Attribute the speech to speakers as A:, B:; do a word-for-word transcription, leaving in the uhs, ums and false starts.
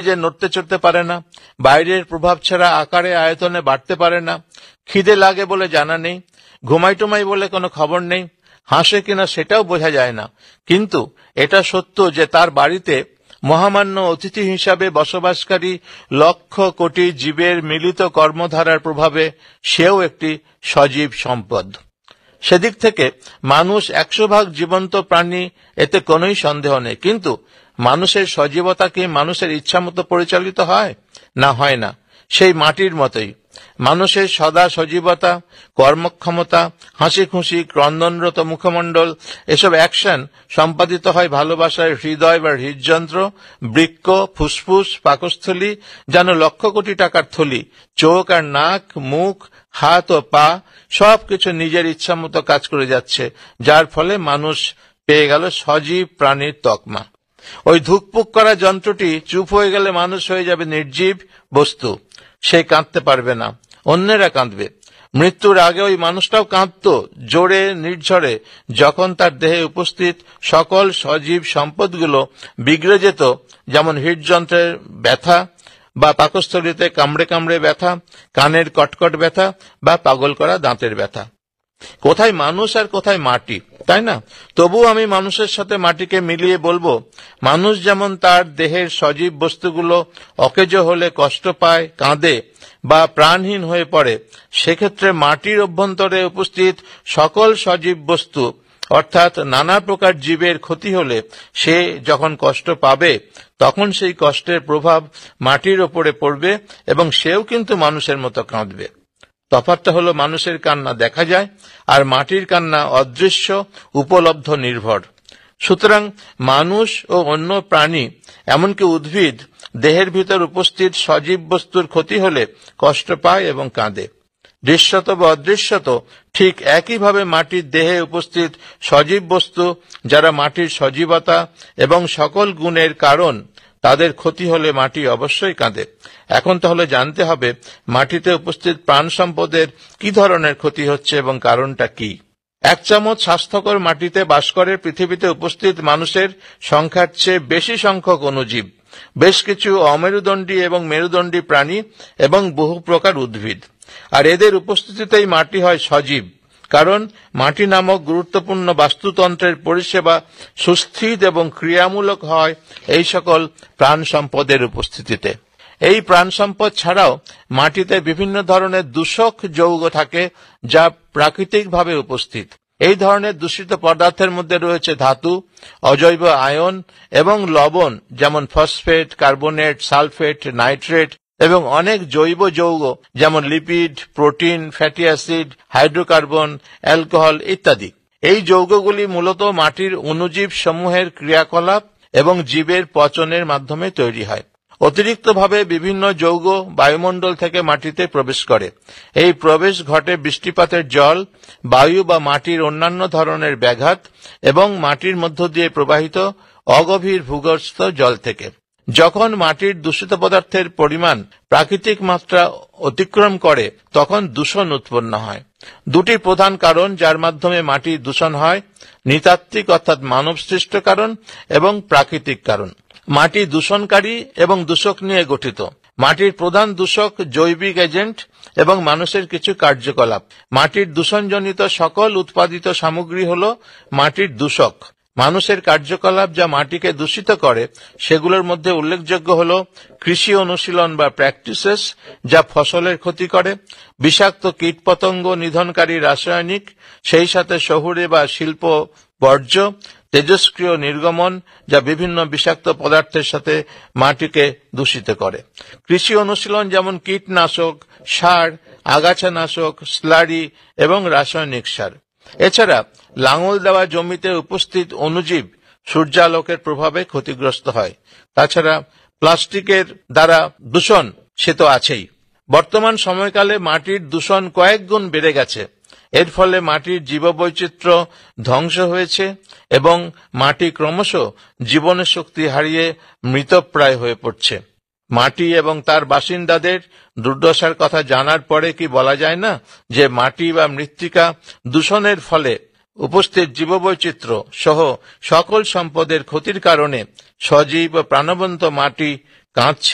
A: নিজে নড়তে চড়তে পারে না, বাইরের প্রভাব ছাড়া আকারে আয়তনে বাড়তে পারে না, খিদে লাগে বলে জানা নেই, ঘুমাই টুমাই বলে কোনো খবর নেই, হাসে কিনা সেটাও বোঝা যায় না। কিন্তু এটা সত্য যে তার বাড়িতে মহামান্য অতিথি হিসাবে বসবাসকারী লক্ষ কোটি জীবের মিলিত কর্মধারার প্রভাবে সেও একটি সজীব সম্পদ। সেদিক থেকে মানুষ একশো ভাগ জীবন্ত প্রাণী, এতে কোনোই সন্দেহ নেই। কিন্তু মানুষের সজীবতা কি মানুষের ইচ্ছামতো পরিচালিত হয়? না, হয় না। সেই মাটির মতোই মানুষের সদা সজীবতা, কর্মক্ষমতা, হাসি খুশি ক্রন্দনরত মুখমণ্ডল, এসব অ্যাকশন সম্পাদিত হয় ভালোবাসার হৃদয় বা হৃদযন্ত্র, বৃক্ক, ফুসফুস, পাকস্থলী, যেন লক্ষ কোটি টাকার থলি। চোখ আর নাক, মুখ, হাত ও পা সবকিছু নিজের ইচ্ছামতো কাজ করে যাচ্ছে, যার ফলে মানুষ পেয়ে গেল সজীব প্রাণীর তকমা। ওই ধুকপুক করা যন্ত্রটি চুপ হয়ে গেলে মানুষ হয়ে যাবে নির্জীব বস্তু। সে কাঁদতে পারবে না, অন্যেরা কাঁদবে। মৃত্যুর আগে ওই মানুষটাও কাঁদত জোরে নির্ঝরে, যখন তার দেহে উপস্থিত সকল সজীব সম্পদগুলো বিগড়ে যেত, যেমন হৃদযন্ত্রের ব্যথা বা পাকস্থলীতে কামড়ে কামড়ে ব্যথা, কানের কটকট ব্যথা বা পাগল করা দাঁতের ব্যথা। কোথায় মানুষ আর কোথায় মাটি, তাই না? তবু আমি মানুষের সাথে মাটিকে মিলিয়ে বলবো, মানুষ যেমন তার দেহের সজীব বস্তুগুলো অকেজো হলে কষ্ট পায়, কাঁদে বা প্রাণহীন হয়ে পড়ে, সেক্ষেত্রে মাটির অভ্যন্তরে উপস্থিত সকল সজীব বস্তু অর্থাৎ নানা প্রকার জীবের ক্ষতি হলে সে যখন কষ্ট পাবে, তখন সেই কষ্টের প্রভাব মাটির ওপরে পড়বে এবং সেও কিন্তু মানুষের মতো কাঁদবে। তফাৎটা হলো মানুষের কান্না দেখা যায় আর মাটির কান্না অদৃশ্য, উপলব্ধ, নির্ভর। সুতরাং মানুষ ও অন্য প্রাণী, এমনকি উদ্ভিদ, দেহের ভিতর উপস্থিত সজীব বস্তুর ক্ষতি হলে কষ্ট পায় এবং কাঁদে। দৃশ্যত বা অদৃশ্যত ঠিক একইভাবে মাটির দেহে উপস্থিত সজীব বস্তু, যারা মাটির সজীবতা এবং সকল গুণের কারণ, তাদের ক্ষতি হলে মাটি অবশ্যই কাঁদে। এখন তাহলে জানতে হবে মাটিতে উপস্থিত প্রাণ সম্পদের কি ধরনের ক্ষতি হচ্ছে এবং কারণটা কি। এক চামচ স্বাস্থ্যকর মাটিতে বাস করে পৃথিবীতে উপস্থিত মানুষের সংখ্যার চেয়ে বেশি সংখ্যক অণুজীব, বেশ কিছু অমেরুদণ্ডী এবং মেরুদণ্ডী প্রাণী এবং বহু প্রকার উদ্ভিদ। আর এদের উপস্থিতিতেই মাটি হয় সজীব, কারণ মাটি নামক গুরুত্বপূর্ণ বাস্তুতন্ত্রের পরিষেবা সুস্থির এবং ক্রিয়ামূলক হয় এই সকল প্রাণ সম্পদের উপস্থিতিতে। এই প্রাণ সম্পদ ছাড়াও মাটিতে বিভিন্ন ধরনের দূষক যৌগ থাকে, যা প্রাকৃতিকভাবে উপস্থিত। এই ধরনের দূষিত পদার্থের মধ্যে রয়েছে ধাতু, অজৈব আয়ন এবং লবণ, যেমন ফসফেট, কার্বনেট, সালফেট, নাইট্রেট, এবং অনেক জৈব যৌগ যেমন lipid, protein, fatty acid, hydrocarbon, alcohol ইত্যাদি। এই যৌগগুলি মূলত মাটির অণুজীব সমূহের ক্রিয়াকলাপ এবং জীবের পচনের মাধ্যমে তৈরি হয়। অতিরিক্তভাবে বিভিন্ন যৌগ বায়ুমণ্ডল থেকে মাটিতে প্রবেশ করে। এই প্রবেশ ঘটে বৃষ্টিপাতের জল, বায়ু বা মাটির অন্যান্য ধরনের ব্যাঘাত এবং মাটির মধ্য দিয়ে প্রবাহিত অগভীর ভূগর্ভস্থ জল থেকে। যখন মাটির দূষিত পদার্থের পরিমাণ প্রাকৃতিক মাত্রা অতিক্রম করে, তখন দূষণ উৎপন্ন হয়। দুটি প্রধান কারণ যার মাধ্যমে মাটির দূষণ হয়: নৃতাত্ত্বিক অর্থাৎ মানব সৃষ্ট কারণ এবং প্রাকৃতিক কারণ। মাটি দূষণকারী এবং দূষক নিয়ে গঠিত। মাটির প্রধান দূষক জৈবিক এজেন্ট এবং মানুষের কিছু কার্যকলাপ। মাটির দূষণজনিত সকল উৎপাদিত সামগ্রী হল মাটির দূষক। মানুষের কার্যকলাপ যা মাটিকে দূষিত করে, সেগুলোর মধ্যে উল্লেখযোগ্য হল কৃষি অনুশীলন বা প্র্যাকটিসেস, যা ফসলের ক্ষতি করে; বিষাক্ত কীটপতঙ্গ নিধনকারী রাসায়নিক, সেই সাথে শহুরে বা শিল্প বর্জ্য; তেজস্ক্রিয় নির্গমন, যা বিভিন্ন বিষাক্ত পদার্থের সাথে মাটিকে দূষিত করে। কৃষি অনুশীলন যেমন কীটনাশক, সার, আগাছানাশক, স্লারি এবং রাসায়নিক সার। এছাড়া লাঙল দেওয়া জমিতে উপস্থিত অণুজীব সূর্যালোকের প্রভাবে ক্ষতিগ্রস্ত হয়। তাছাড়া প্লাস্টিকের দ্বারা দূষণ সে তো আছেই। বর্তমান সময়কালে মাটির দূষণ কয়েক গুণ বেড়ে গেছে। এর ফলে মাটির জীববৈচিত্র্য ধ্বংস হয়েছে এবং মাটি ক্রমশ জীবনের শক্তি হারিয়ে মৃতপ্রায় হয়ে পড়ছে। মাটি এবং তার বাসিন্দাদের দুর্দশার কথা জানার পরে কি বলা যায় না যে মাটি বা মৃত্তিকা দূষণের ফলে উপস্থিত জীববৈচিত্র্য সহ সকল সম্পদের ক্ষতির কারণে সজীব ও প্রাণবন্ত মাটি কাঁদছে।